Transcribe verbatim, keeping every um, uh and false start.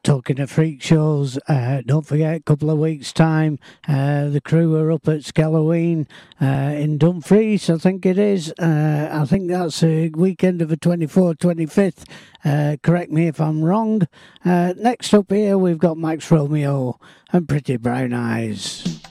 talking of freak shows, uh, don't forget, a couple of weeks' time, uh, the crew are up at Skelloween uh, in Dumfries, I think it is. Uh, I think that's a weekend of the twenty-fourth, twenty-fifth. Uh, correct me if I'm wrong. Uh, next up here, we've got Max Romeo and Pretty Brown Eyes.